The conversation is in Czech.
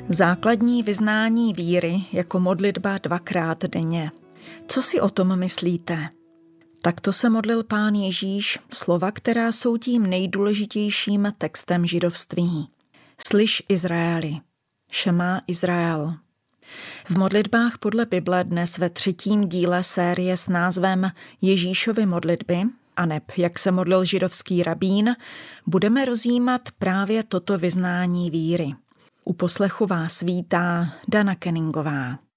Základní vyznání víry jako modlitba 2krát denně. Co si o tom myslíte? Takto se modlil Pán Ježíš, slova, která jsou tím nejdůležitějším textem židovství. Slyš Izraeli, Šema Izrael. V modlitbách podle Bible dnes ve 3. díle série s názvem Ježíšovy modlitby, aneb jak se modlil židovský rabín, budeme rozjímat právě toto vyznání víry. U poslechu vás vítá Dana Kenningová.